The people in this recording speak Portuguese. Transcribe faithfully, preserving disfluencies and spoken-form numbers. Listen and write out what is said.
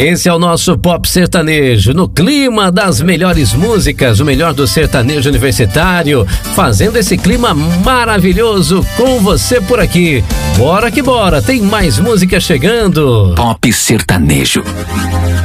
Esse é o nosso Pop Sertanejo, no clima das melhores músicas, o melhor do sertanejo universitário, fazendo esse clima maravilhoso com você por aqui. Bora que bora, tem mais música chegando. Pop Sertanejo.